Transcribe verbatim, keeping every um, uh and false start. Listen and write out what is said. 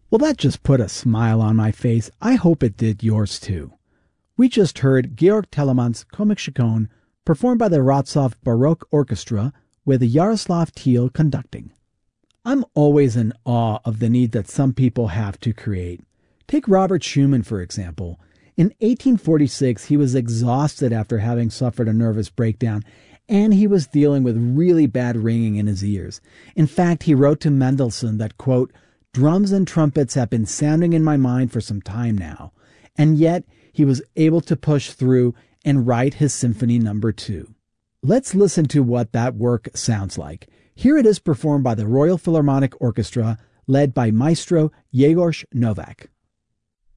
Well, that just put a smile on my face. I hope it did yours too. We just heard Georg Telemann's Komischikon performed by the Wrocław Baroque Orchestra with Jaroslav Thiel conducting. I'm always in awe of the need that some people have to create. Take Robert Schumann, for example. In eighteen forty-six, he was exhausted after having suffered a nervous breakdown, and he was dealing with really bad ringing in his ears. In fact, he wrote to Mendelssohn that, quote, "Drums and trumpets have been sounding in my mind for some time now," and yet he was able to push through and write his Symphony Number Two. Let's listen to what that work sounds like. Here it is performed by the Royal Philharmonic Orchestra, led by Maestro Grzegorz Nowak.